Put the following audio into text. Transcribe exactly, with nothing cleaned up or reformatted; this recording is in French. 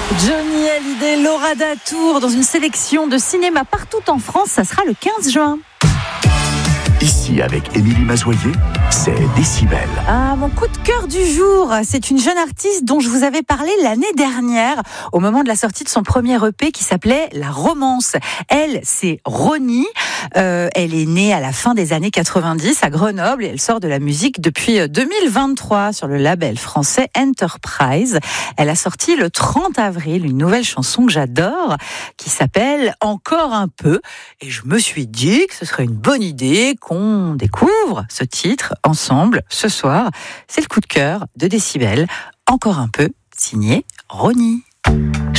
Johnny Hallyday, Laura Datour, dans une sélection de cinéma partout en France, ça sera le quinze juin. Ici, avec Émilie Mazoyer, c'est Décibel. Ah, mon coup de cœur du jour, c'est une jeune artiste dont je vous avais parlé l'année dernière, au moment de la sortie de son premier E P qui s'appelait La Romance. Elle, c'est Ronnie. Euh, elle est née à la fin des années quatre-vingt-dix à Grenoble et elle sort de la musique depuis deux mille vingt-trois sur le label français Enterprise. Elle a sorti le trente avril une nouvelle chanson que j'adore qui s'appelle Encore un peu. Et je me suis dit que ce serait une bonne idée qu'on découvre ce titre ensemble ce soir. C'est le coup de cœur de Décibel. Encore un peu, signé Ronnie.